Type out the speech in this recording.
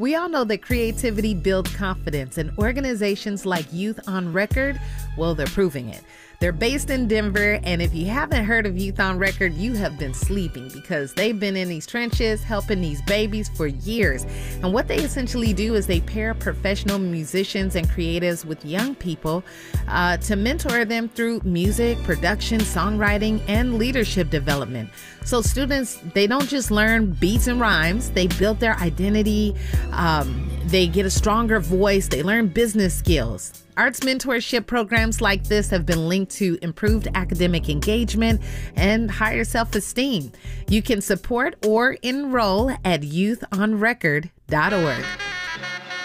We all know that creativity builds confidence, and organizations like Youth on Record, well, they're proving it. They're based in Denver, and if you haven't heard of Youth on Record, you have been sleeping, because they've been in these trenches helping these babies for years. And what they essentially do is they pair professional musicians and creatives with young people to mentor them through music, production, songwriting, and leadership development. So students, they don't just learn beats and rhymes, they build their identity, they get a stronger voice, they learn business skills. Arts mentorship programs like this have been linked to improved academic engagement and higher self-esteem. You can support or enroll at youthonrecord.org.